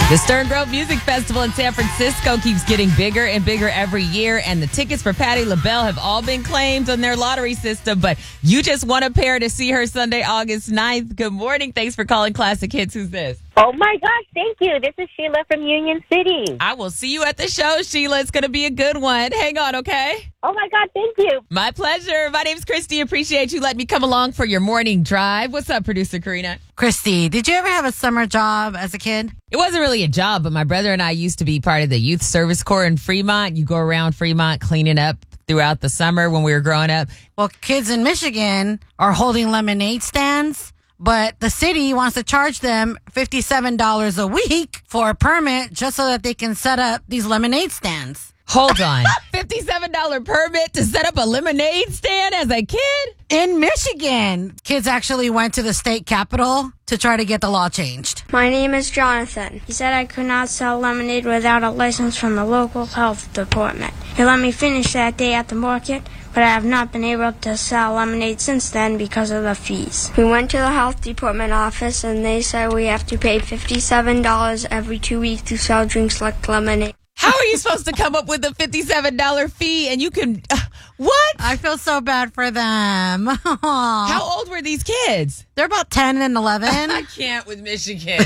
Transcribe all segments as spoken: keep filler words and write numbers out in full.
The Stern Grove Music Festival in San Francisco keeps getting bigger and bigger every year, and the tickets for Patti LaBelle have all been claimed on their lottery system, but you just won a pair to see her Sunday, August ninth. Good morning. Thanks for calling Classic Hits. Who's this? Oh, my gosh. Thank you. This is Sheila from Union City. I will see you at the show, Sheila. It's going to be a good one. Hang on, okay? Oh, my God. Thank you. My pleasure. My name's Christy. Appreciate you letting me come along for your morning drive. What's up, producer Karina? Christy, did you ever have a summer job as a kid? It wasn't really a job, but my brother and I used to be part of the Youth Service Corps in Fremont. You go around Fremont cleaning up throughout the summer when we were growing up. Well, kids in Michigan are holding lemonade stands, but the city wants to charge them fifty-seven dollars a week for a permit just so that they can set up these lemonade stands. Hold on. fifty-seven dollars permit to set up a lemonade stand as a kid? In Michigan, kids actually went to the state capitol to try to get the law changed. My name is Jonathan. He said I could not sell lemonade without a license from the local health department. He let me finish that day at the market, but I have not been able to sell lemonade since then because of the fees. We went to the health department office, and they said we have to pay fifty-seven dollars every two weeks to sell drinks like lemonade. How are you supposed to come up with a fifty-seven dollars fee and you can... Uh, what? I feel so bad for them. How old were these kids? They're about ten and eleven. I can't with Michigan.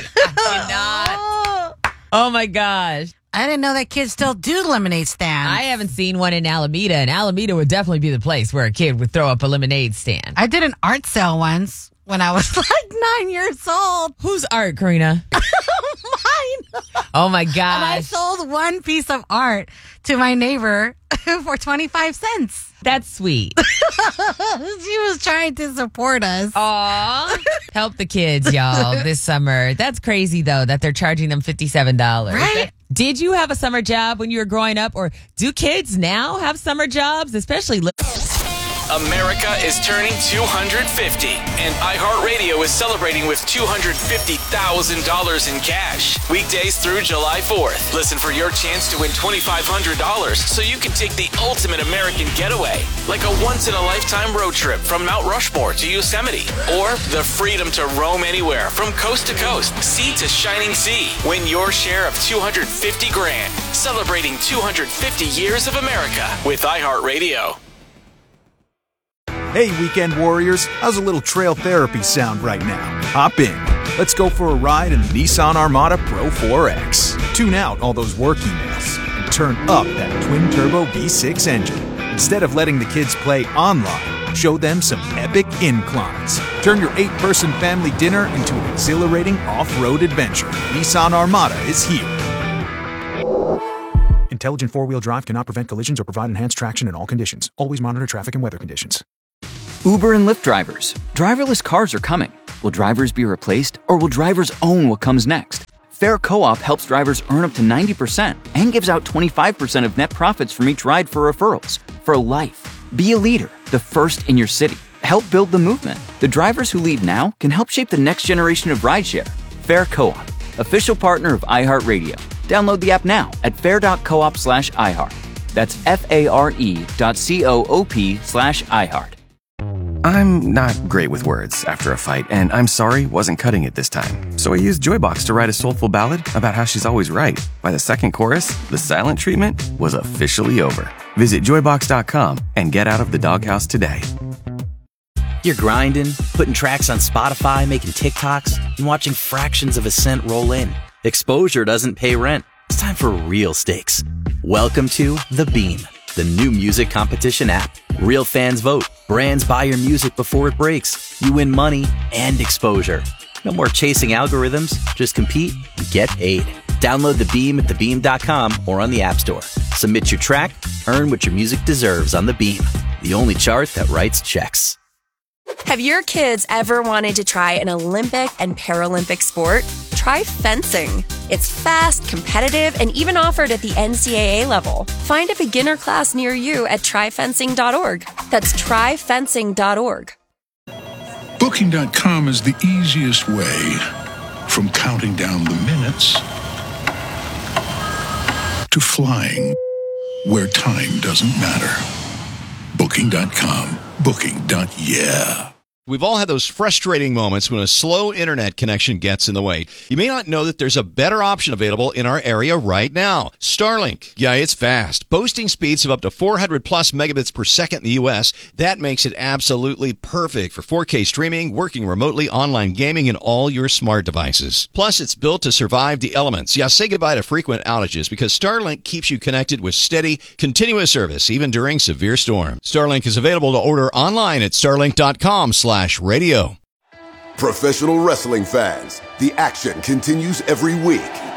I cannot. Oh, my gosh. I didn't know that kids still do lemonade stands. I haven't seen one in Alameda, and Alameda would definitely be the place where a kid would throw up a lemonade stand. I did an art sale once when I was like nine years old. Whose art, Karina? Mine. Oh, my And I gosh. sold one piece of art to my neighbor for twenty-five cents. That's sweet. She was trying to support us. Aw. Help the kids, y'all, this summer. That's crazy, though, that they're charging them fifty-seven dollars. Right? Did you have a summer job when you were growing up, or do kids now have summer jobs, especially... Li- America is turning two hundred fifty, and iHeartRadio is celebrating with two hundred fifty thousand dollars in cash. Weekdays through July fourth. Listen for your chance to win twenty-five hundred dollars so you can take the ultimate American getaway, like a once-in-a-lifetime road trip from Mount Rushmore to Yosemite, or the freedom to roam anywhere from coast to coast, sea to shining sea. Win your share of two hundred fifty grand, celebrating two hundred fifty years of America with iHeartRadio. Hey, weekend warriors, how's a little trail therapy sound right now? Hop in. Let's go for a ride in the Nissan Armada Pro four X. Tune out all those work emails and turn up that twin-turbo V six engine. Instead of letting the kids play online, show them some epic inclines. Turn your eight-person family dinner into an exhilarating off-road adventure. Nissan Armada is here. Intelligent four-wheel drive cannot prevent collisions or provide enhanced traction in all conditions. Always monitor traffic and weather conditions. Uber and Lyft drivers. Driverless cars are coming. Will drivers be replaced, or will drivers own what comes next? Fair Co-op helps drivers earn up to ninety percent and gives out twenty-five percent of net profits from each ride for referrals. For life. Be a leader, the first in your city. Help build the movement. The drivers who lead now can help shape the next generation of rideshare. Fair Co-op, official partner of iHeartRadio. Download the app now at fair.coop slash iHeart. That's F-A-R-E dot C-O-O-P slash iHeart. I'm not great with words after a fight, and I'm sorry wasn't cutting it this time. So I used Joybox to write a soulful ballad about how she's always right. By the second chorus, the silent treatment was officially over. Visit joybox dot com and get out of the doghouse today. You're grinding, putting tracks on Spotify, making TikToks, and watching fractions of a cent roll in. Exposure doesn't pay rent. It's time for real stakes. Welcome to The Beam, the new music competition app. Real fans vote. Brands buy your music before it breaks. You win money and exposure. No more chasing algorithms. Just compete and get paid. Download The Beam at the beam dot com or on the App Store. Submit your track. Earn what your music deserves on The Beam, the only chart that writes checks. Have your kids ever wanted to try an Olympic and Paralympic sport? Try fencing. It's fast, competitive, and even offered at the N C double A level. Find a beginner class near you at try fencing dot org. That's try fencing dot org. Booking dot com is the easiest way from counting down the minutes to flying where time doesn't matter. Booking dot com. Booking. Yeah. We've all had those frustrating moments when a slow internet connection gets in the way. You may not know that there's a better option available in our area right now. Starlink. Yeah, it's fast. Boasting speeds of up to four hundred plus megabits per second in the U S. That makes it absolutely perfect for four K streaming, working remotely, online gaming, and all your smart devices. Plus, it's built to survive the elements. Yeah, say goodbye to frequent outages because Starlink keeps you connected with steady, continuous service, even during severe storms. Starlink is available to order online at starlink dot com slash radio. Professional wrestling fans, the action continues every week.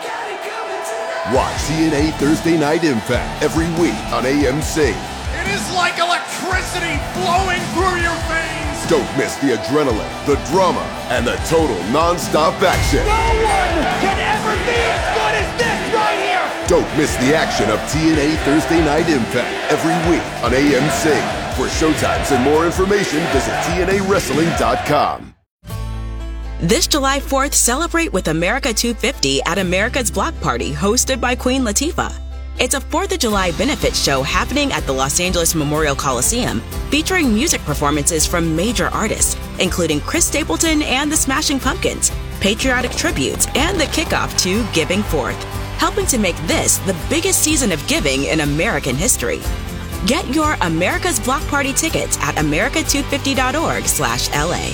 Watch T N A Thursday Night Impact every week on A M C. It is like electricity flowing through your veins. Don't miss the adrenaline, the drama, and the total non-stop action. No one can ever be as good as this right here. Don't miss the action of T N A Thursday Night Impact every week on A M C. For showtimes and more information, visit T N A wrestling dot com. This July fourth, celebrate with America two fifty at America's Block Party, hosted by Queen Latifah. It's a fourth of July benefit show happening at the Los Angeles Memorial Coliseum, featuring music performances from major artists, including Chris Stapleton and the Smashing Pumpkins, patriotic tributes, and the kickoff to Giving Forth, helping to make this the biggest season of giving in American history. Get your America's Block Party tickets at america two fifty dot org slash L A.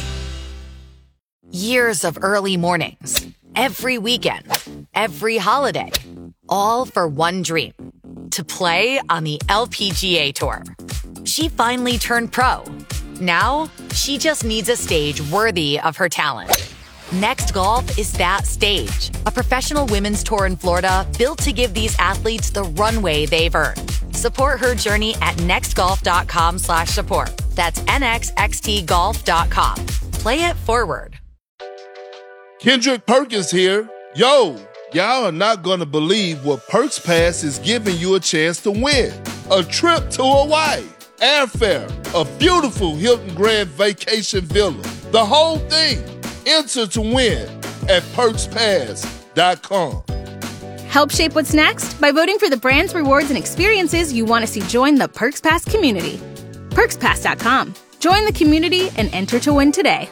Years of early mornings, every weekend, every holiday, all for one dream, to play on the L P G A Tour. She finally turned pro. Now, she just needs a stage worthy of her talent. Next Golf is that stage, a professional women's tour in Florida built to give these athletes the runway they've earned. Support her journey at nextgolf.com slash support. That's nxxtgolf dot com. Play it forward. Kendrick Perkins here. Yo, y'all are not going to believe what Perks Pass is giving you a chance to win. A trip to Hawaii, airfare, a beautiful Hilton Grand Vacation Villa, the whole thing. Enter to win at perks pass dot com. Help shape what's next by voting for the brands, rewards, and experiences you want to see join the Perks Pass community. perks pass dot com. Join the community and enter to win today.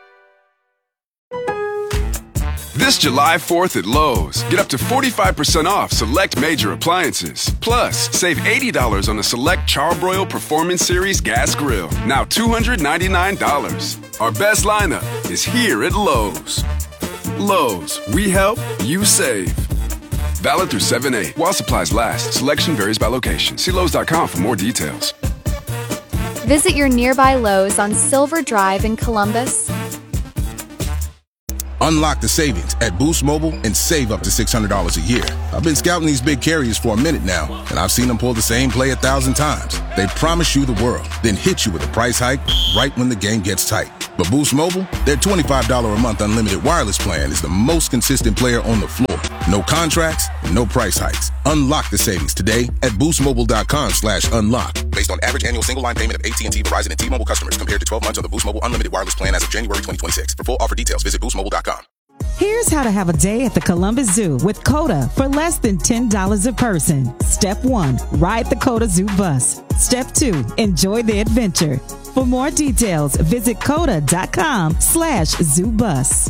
This July fourth at Lowe's, get up to forty-five percent off select major appliances. Plus, save eighty dollars on the select Charbroil Performance Series gas grill, now two hundred ninety-nine dollars. Our best lineup is here at Lowe's. Lowe's, we help, you save. Valid through seven eight. While supplies last, selection varies by location. See Lowe's dot com for more details. Visit your nearby Lowe's on Silver Drive in Columbus. Unlock the savings at Boost Mobile and save up to six hundred dollars a year. I've been scouting these big carriers for a minute now, and I've seen them pull the same play a thousand times. They promise you the world, then hit you with a price hike right when the game gets tight. But Boost Mobile, their twenty-five dollars a month unlimited wireless plan is the most consistent player on the floor. No contracts, no price hikes. Unlock the savings today at boostmobile.com slash unlock. Based on average annual single line payment of A T and T, Verizon, and T-Mobile customers compared to twelve months on the Boost Mobile unlimited wireless plan as of January twenty twenty-six. For full offer details, visit boost mobile dot com. Here's how to have a day at the Columbus Zoo with COTA for less than ten dollars a person. Step one, ride the COTA Zoo bus. Step two, enjoy the adventure. For more details, visit coda.com slash zoo bus.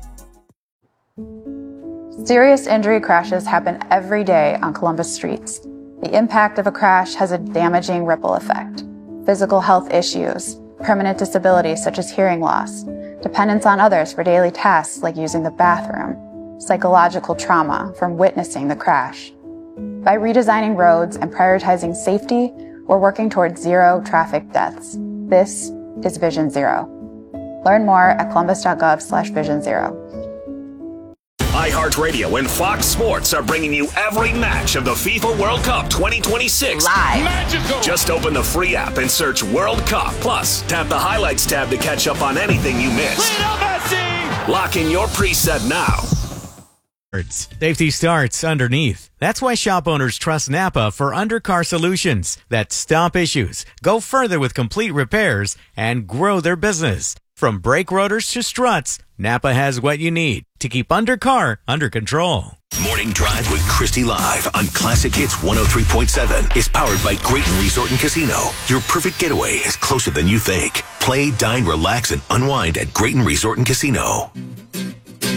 Serious injury crashes happen every day on Columbus streets. The impact of a crash has a damaging ripple effect. Physical health issues, permanent disability such as hearing loss, dependence on others for daily tasks like using the bathroom, psychological trauma from witnessing the crash. By redesigning roads and prioritizing safety, we're working towards zero traffic deaths. This is Vision Zero. Learn more at columbus.gov slash vision zero. iHeartRadio and Fox Sports are bringing you every match of the FIFA World Cup twenty twenty-six live. Magical. Just open the free app and search World Cup. Plus, tap the highlights tab to catch up on anything you missed. Lock in your preset now. Safety starts underneath. That's why shop owners trust Napa for undercar solutions that stop issues, go further with complete repairs, and grow their business. From brake rotors to struts, Napa has what you need to keep undercar under control. Morning Drive with Christy Live on Classic Hits one oh three point seven is powered by Grayton Resort and Casino. Your perfect getaway is closer than you think. Play, dine, relax, and unwind at Grayton Resort and Casino.